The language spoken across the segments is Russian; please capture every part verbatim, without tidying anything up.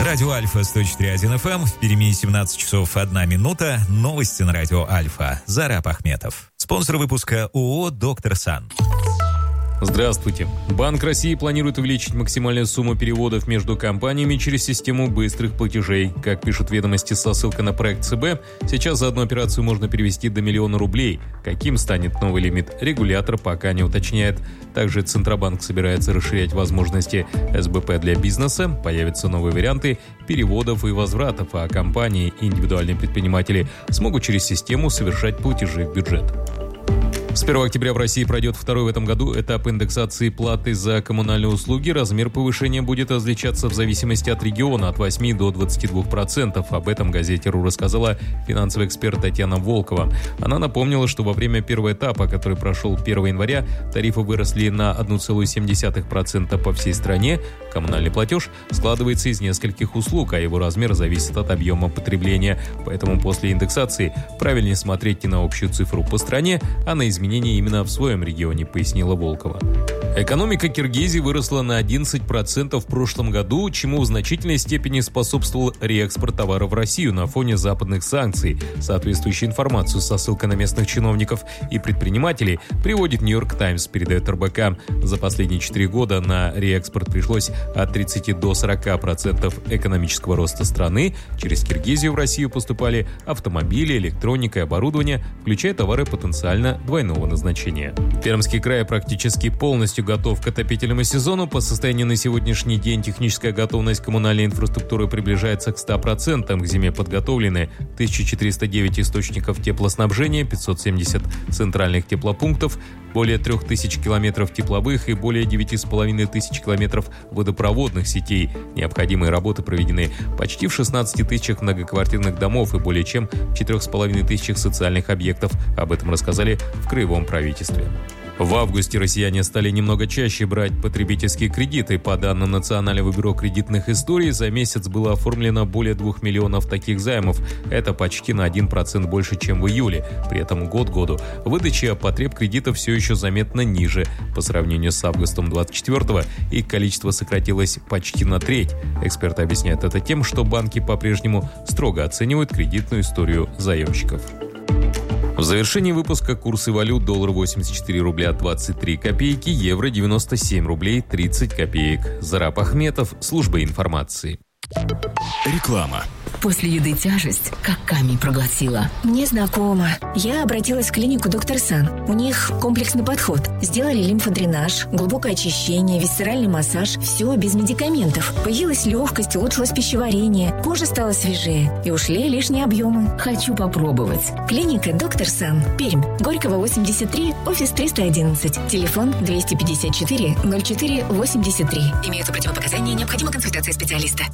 Радио Альфа сто четыре и один эф эм. В Перми семнадцать часов одна минута. Новости на Радио Альфа. Зараб Ахметов. Спонсор выпуска ООО «Доктор Сан». Здравствуйте. Банк России планирует увеличить максимальную сумму переводов между компаниями через систему быстрых платежей. Как пишут ведомости со ссылкой на проект ЦБ, сейчас за одну операцию можно перевести до миллиона рублей. Каким станет новый лимит, регулятор пока не уточняет. Также Центробанк собирается расширять возможности эс бэ пэ для бизнеса. Появятся новые варианты переводов и возвратов, а компании и индивидуальные предприниматели смогут через систему совершать платежи в бюджет. С первого октября в России пройдет второй в этом году этап индексации платы за коммунальные услуги. Размер повышения будет различаться в зависимости от региона от восьми до двадцати двух процентов. Об этом газете РУ рассказала финансовый эксперт Татьяна Волкова. Она напомнила, что во время первого этапа, который прошел первого января, тарифы выросли на одна целая семь десятых процента по всей стране. Коммунальный платеж складывается из нескольких услуг, а его размер зависит от объема потребления. Поэтому после индексации правильнее смотреть не на общую цифру по стране, а на изменения изменения именно в своем регионе, пояснила Волкова. Экономика Киргизии выросла на одиннадцать процентов в прошлом году, чему в значительной степени способствовал реэкспорт товаров в Россию на фоне западных санкций. Соответствующую информацию со ссылкой на местных чиновников и предпринимателей приводит «Нью-Йорк Таймс», передает эр бэ ка. За последние четыре года на реэкспорт пришлось от тридцати до сорока процентов экономического роста страны. Через Киргизию в Россию поступали автомобили, электроника и оборудование, включая товары потенциально двойного назначения. Пермский край практически полностью готов к отопительному сезону. По состоянию на сегодняшний день техническая готовность коммунальной инфраструктуры приближается к ста процентам. К зиме подготовлены тысяча четыреста девять источников теплоснабжения, пятьсот семьдесят центральных теплопунктов, более трех тысяч километров тепловых и более девяти с половиной тысяч километров водопроводных сетей. Необходимые работы проведены почти в шестнадцати тысячах многоквартирных домов и более чем в четырех с половиной тысячах социальных объектов. Об этом рассказали в краевом правительстве. В августе россияне стали немного чаще брать потребительские кредиты. По данным Национального бюро кредитных историй, за месяц было оформлено более двух миллионов таких займов. Это почти на один процент больше, чем в июле. При этом год к году выдача потреб кредитов все еще заметно ниже. По сравнению с августом двадцать четвёртого их количество сократилось почти на треть. Эксперты объясняют это тем, что банки по-прежнему строго оценивают кредитную историю заемщиков. В завершении выпуска курсы валют: доллар восемьдесят четыре рубля двадцать три копейки, евро девяносто семь рублей тридцать копеек. Зараб Ахметов, служба информации. Реклама. После еды тяжесть, как камень проглотила. Мне знакомо. Я обратилась в клинику «Доктор Сан». У них комплексный подход. Сделали лимфодренаж, глубокое очищение, висцеральный массаж. Все без медикаментов. Появилась легкость, улучшилось пищеварение. Кожа стала свежее. И ушли лишние объемы. Хочу попробовать. Клиника «Доктор Сан». Пермь. Горького, восемьдесят три, офис триста одиннадцать. Телефон двести пятьдесят четыре ноль четыре восемьдесят три. Имеются противопоказания, необходима консультация специалиста.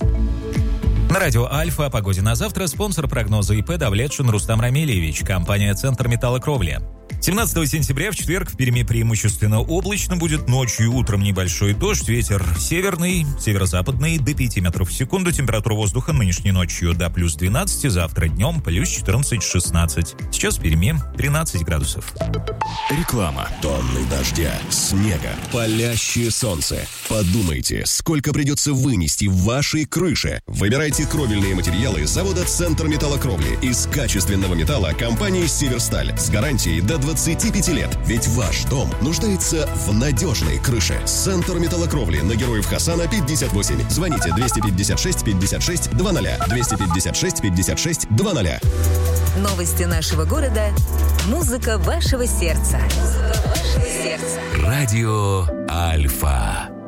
На радио Альфа о погоде на завтра спонсор прогноза ИП Давлетшин Рустам Рамильевич, компания «Центр металлокровли». семнадцатого сентября в четверг в Перми преимущественно облачно будет, ночью и утром небольшой дождь, ветер северный, северо-западный до пяти метров в секунду, температура воздуха нынешней ночью до плюс двенадцати, завтра днем плюс четырнадцать-шестнадцать. Сейчас в Перми тринадцать градусов. Реклама. Тонны дождя, снега, палящее солнце. Подумайте, сколько придется вынести в вашей крыше. Выбирайте кровельные материалы завода «Центр металлокровли» из качественного металла компании «Северсталь» с гарантией до двадцати пяти лет. Ведь ваш дом нуждается в надежной крыше. Центр металлокровли на Героев Хасана пятьдесят восемь. Звоните двести пятьдесят шесть пятьдесят шесть двадцать. двести пятьдесят шесть пятьдесят шесть двадцать. Новости нашего города. Музыка вашего сердца. Музыка вашего сердца. Радио Альфа.